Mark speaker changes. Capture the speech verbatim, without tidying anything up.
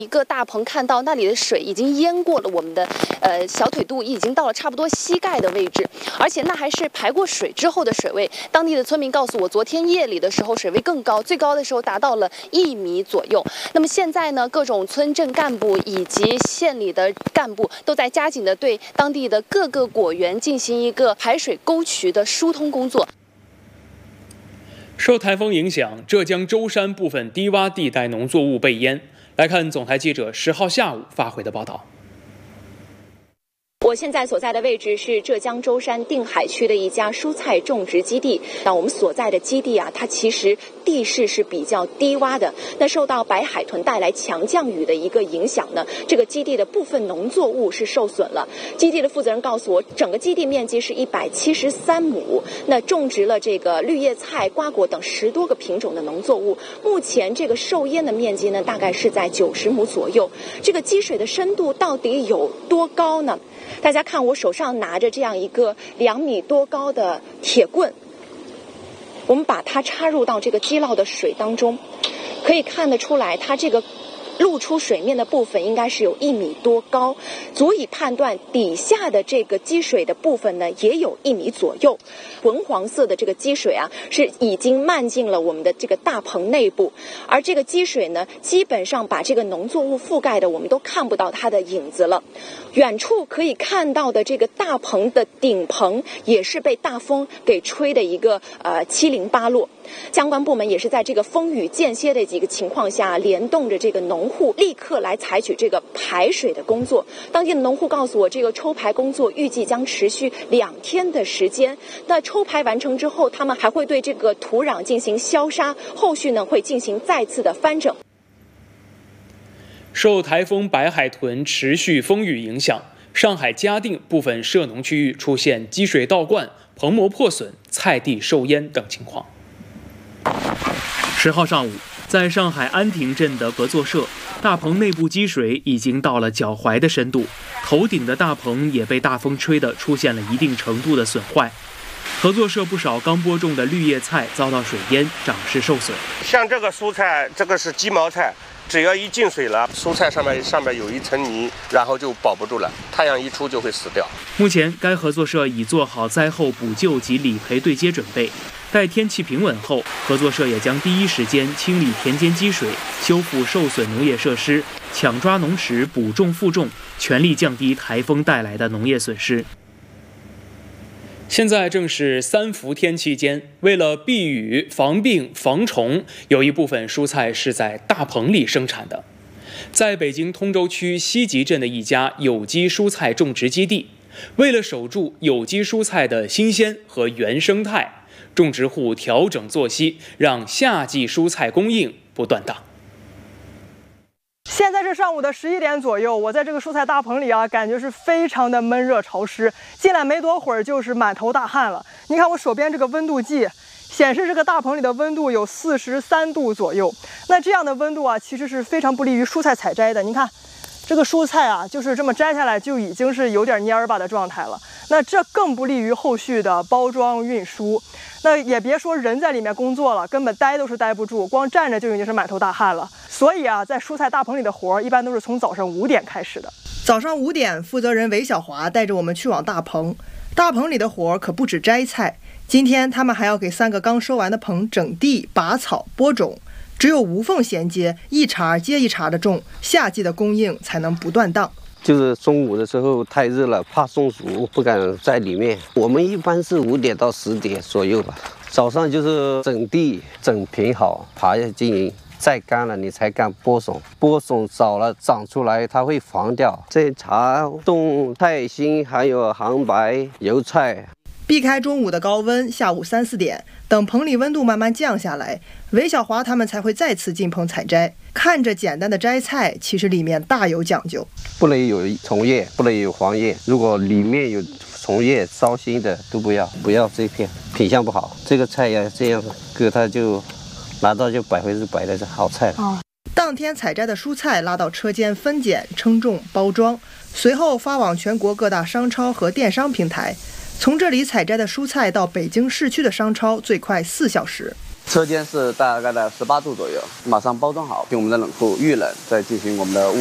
Speaker 1: 一个大棚看到那里的水已经淹过了我们的呃小腿肚，已经到了差不多膝盖的位置，而且那还是排过水之后的水位。当地的村民告诉我，昨天夜里的时候水位更高，最高的时候达到了一米左右。那么现在呢，各种村镇干部以及县里的干部都在加紧的对当地的各个果园进行一个排水沟渠的疏通工作。
Speaker 2: 受台风影响，浙江舟山部分低洼地带农作物被淹。来看总台记者十号下午发回的报道。
Speaker 1: 我现在所在的位置是浙江舟山定海区的一家蔬菜种植基地。那我们所在的基地啊，它其实地势是比较低洼的。那受到白海豚带来强降雨的一个影响呢，这个基地的部分农作物是受损了。基地的负责人告诉我，整个基地面积是一百七十三亩，那种植了这个绿叶菜、瓜果等十多个品种的农作物。目前这个受淹的面积呢，大概是在九十亩左右。这个积水的深度到底有多高呢？大家看我手上拿着这样一个两米多高的铁棍，我们把它插入到这个积涝的水当中，可以看得出来，它这个露出水面的部分应该是有一米多高，足以判断底下的这个积水的部分呢也有一米左右。浑黄色的这个积水啊，是已经漫进了我们的这个大棚内部，而这个积水呢，基本上把这个农作物覆盖的我们都看不到它的影子了。远处可以看到的这个大棚的顶棚也是被大风给吹的一个呃七零八落。相关部门也是在这个风雨间歇的几个情况下，联动着这个农户立刻来采取这个排水的工作。当地的农户告诉我，这个抽排工作预计将持续两天的时间。那抽排完成之后，他们还会对这个土壤进行消杀，后续呢会进行再次的翻整。
Speaker 2: 受台风白海豚持续风雨影响，上海嘉定部分涉农区域出现积水倒灌、棚膜破损、菜地受淹等情况。十号上午，在上海安亭镇的合作社，大棚内部积水已经到了脚踝的深度，头顶的大棚也被大风吹得出现了一定程度的损坏。合作社不少刚播种的绿叶菜遭到水淹，长势受损。
Speaker 3: 像这个蔬菜，这个是鸡毛菜，只要一进水了，蔬菜上面上面有一层泥，然后就保不住了，太阳一出就会死掉。
Speaker 2: 目前，该合作社已做好灾后补救及理赔对接准备。待天气平稳后，合作社也将第一时间清理田间积水，修复受损农业设施，抢抓农时补种复种，全力降低台风带来的农业损失。现在正是三伏天期间，为了避雨、防病、防虫，有一部分蔬菜是在大棚里生产的。在北京通州区西集镇的一家有机蔬菜种植基地，为了守住有机蔬菜的新鲜和原生态，种植户调整作息，让夏季蔬菜供应不断档。
Speaker 4: 现在是上午的十一点左右，我在这个蔬菜大棚里啊，感觉是非常的闷热潮湿。进来没多会儿，就是满头大汗了。你看我手边这个温度计，显示这个大棚里的温度有四十三度左右。那这样的温度啊，其实是非常不利于蔬菜采摘的。你看，这个蔬菜啊，就是这么摘下来就已经是有点蔫巴的状态了。那这更不利于后续的包装运输。那也别说人在里面工作了，根本待都是待不住，光站着就已经是满头大汗了。所以啊，在蔬菜大棚里的活儿一般都是从早上五点开始的。
Speaker 5: 早上五点，负责人韦小华带着我们去往大棚。大棚里的活儿可不止摘菜，今天他们还要给三个刚收完的棚整地、拔草、播种。只有无缝衔接，一茬接一茬的种，夏季的供应才能不断档。
Speaker 6: 就是中午的时候太热了，怕中暑，不敢在里面。我们一般是五点到十点左右吧。早上就是整地、整平好，爬下经营。晒干了你才敢播种，播种早了长出来它会黄掉。这茶种菜心，还有杭白、油菜。
Speaker 5: 避开中午的高温，下午三四点，等棚里温度慢慢降下来，韦小华他们才会再次进棚采摘。看着简单的摘菜，其实里面大有讲究，
Speaker 6: 不能有虫叶，不能有黄叶。如果里面有虫叶、烧心的都不要，不要这片，品相不好。这个菜呀，这样割它就拿到就百分之百的是好菜了。哦，
Speaker 5: 当天采摘的蔬菜拉到车间分拣、称重、包装，随后发往全国各大商超和电商平台。从这里采摘的蔬菜到北京市区的商超最快四小时。
Speaker 7: 车间是大概在十八度左右，马上包装好，用我们的冷库预冷，再进行我们的